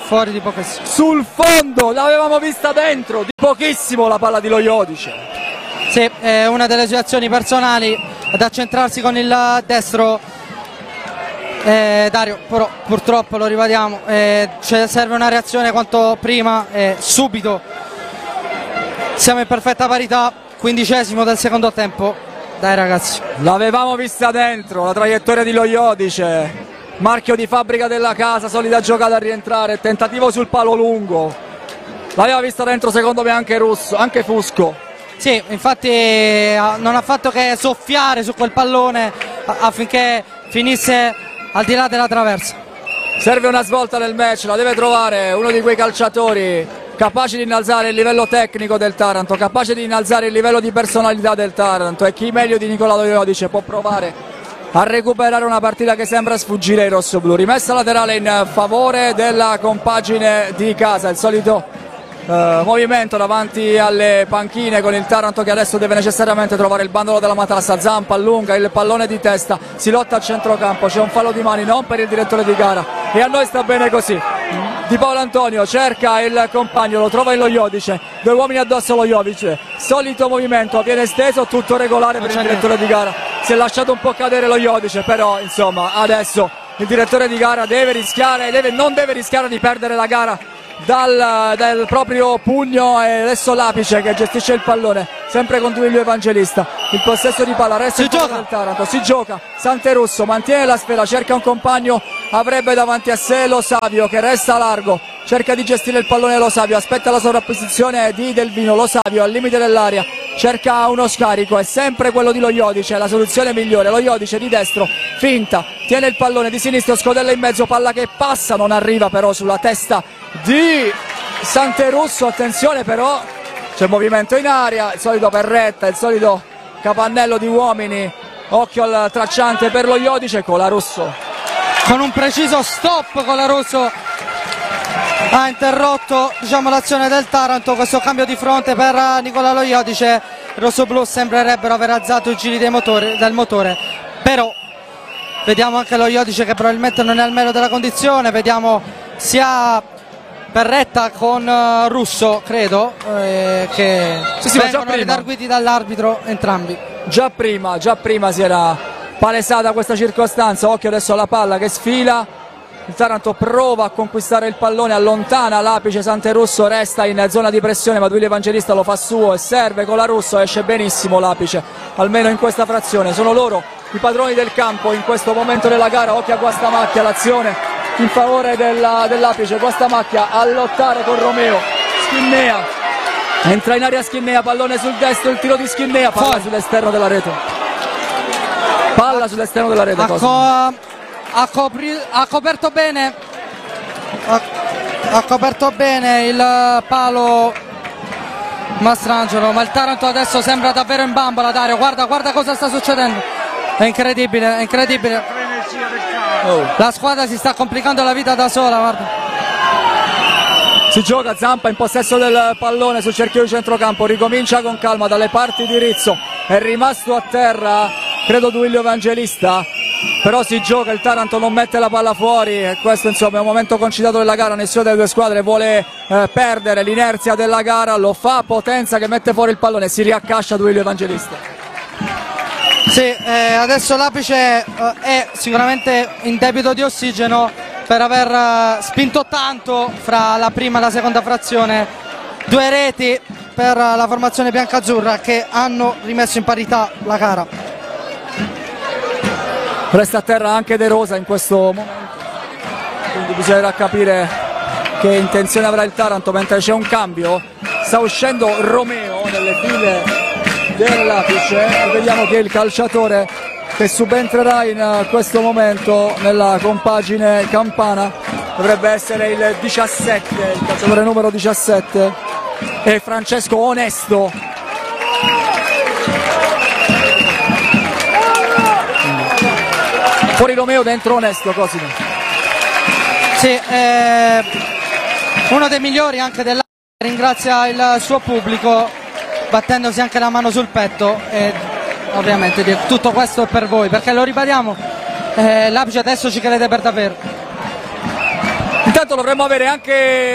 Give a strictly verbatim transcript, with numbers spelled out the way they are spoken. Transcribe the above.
fuori di pochissimo. Sul fondo, l'avevamo vista dentro, di pochissimo la palla di Loiodice. Sì, è una delle sue azioni personali ad accentrarsi con il destro. Eh, Dario, però purtroppo lo ribadiamo, eh, cioè serve una reazione quanto prima, eh, subito. Siamo in perfetta parità, quindicesimo del secondo tempo. Dai ragazzi, l'avevamo vista dentro, la traiettoria di Loiodice, marchio di fabbrica della casa, solida giocata a rientrare, tentativo sul palo lungo, l'aveva vista dentro secondo me anche Russo, anche Fusco. Sì, infatti non ha fatto che soffiare su quel pallone affinché finisse al di là della traversa. Serve una svolta nel match, la deve trovare uno di quei calciatori capaci di innalzare il livello tecnico del Taranto, capace di innalzare il livello di personalità del Taranto, e chi meglio di Nicola Loiodice può provare a recuperare una partita che sembra sfuggire ai rossoblù. Rimessa laterale in favore della compagine di casa, il solito Uh, movimento davanti alle panchine con il Taranto che adesso deve necessariamente trovare il bandolo della matassa. Zampa allunga il pallone di testa, si lotta a centrocampo, c'è un fallo di mani non per il direttore di gara e a noi sta bene così. Di Paolo Antonio cerca il compagno, lo trova in Loiodice, due uomini addosso a Loiodice, solito movimento, viene esteso, tutto regolare per il direttore di gara, si è lasciato un po' cadere Loiodice, però insomma adesso il direttore di gara deve rischiare, deve, non deve rischiare di perdere la gara Dal, dal proprio pugno, e adesso l'Apice che gestisce il pallone sempre con Duilio Evangelista, il possesso di palla resta il del Taranto, si gioca, Santerusso mantiene la sfera, cerca un compagno, avrebbe davanti a sé Lo Savio che resta largo, cerca di gestire il pallone Lo Savio, aspetta la sovrapposizione di Delvino, Lo Savio al limite dell'area, cerca uno scarico, è sempre quello di Loiodice, la soluzione migliore, Loiodice di destro, finta, tiene il pallone di sinistro, scodella in mezzo, palla che passa, non arriva però sulla testa di Santerusso, attenzione però, c'è movimento in aria, il solito Perretta, il solito capannello di uomini, occhio al tracciante per Loiodice, Colarusso con un preciso stop, Colarusso ha interrotto diciamo, l'azione del Taranto. Questo cambio di fronte per Nicola Loiodice, i rossoblù sembrerebbero aver alzato i giri dei motori, del motore, però vediamo anche Loiodice che probabilmente non è al meglio della condizione, vediamo sia Perretta con uh, Russo credo eh, che sì, sì, vengono redarguiti dall'arbitro entrambi. Già prima, già prima si era palesata questa circostanza, occhio adesso alla palla che sfila, il Taranto prova a conquistare il pallone, allontana l'Apice, Santerusso resta in zona di pressione ma Duilio Evangelista lo fa suo e serve con la Russo, esce benissimo l'Apice, almeno in questa frazione, sono loro i padroni del campo in questo momento della gara. Occhio a Guastamacchia, l'azione in favore della, dell'Apice, Guastamacchia a lottare con Romeo, Schinnea, entra in area Schinnea, pallone sul destro, il tiro di Schinnea, palla Fuori. sull'esterno della rete, palla sull'esterno della rete. Ha, co- ha, copri- ha coperto bene, ha, ha coperto bene il palo Mastrangelo, ma il Taranto adesso sembra davvero in bambola. Dario, guarda, guarda cosa sta succedendo, è incredibile, è incredibile. Oh. La squadra si sta complicando la vita da sola, guarda. Si gioca, Zampa in possesso del pallone sul cerchio di centrocampo, ricomincia con calma dalle parti di Rizzo, è rimasto a terra credo Duilio Evangelista, però si gioca, il Taranto non mette la palla fuori e questo insomma è un momento concitato della gara, nessuna delle due squadre vuole eh, perdere l'inerzia della gara, lo fa Potenza che mette fuori il pallone, si riaccascia Duilio Evangelista. Sì, eh, adesso l'Apice eh, è sicuramente in debito di ossigeno per aver eh, spinto tanto fra la prima e la seconda frazione, due reti per eh, la formazione biancazzurra che hanno rimesso in parità la gara. Resta a terra anche De Rosa in questo momento, quindi bisognerà capire che intenzione avrà il Taranto, mentre c'è un cambio, sta uscendo Romeo nelle file dell'Apice e vediamo che il calciatore che subentrerà in questo momento nella compagine campana dovrebbe essere il diciassette, il calciatore numero diciassette è Francesco Onesto. Fuori Romeo, dentro Onesto, Cosimo. Sì, eh, uno dei migliori anche dell'Apice, ringrazia il suo pubblico battendosi anche la mano sul petto e ovviamente tutto questo è per voi, perché lo ribadiamo, eh, l'Apice adesso ci crede per davvero. Intanto tanto dovremmo avere anche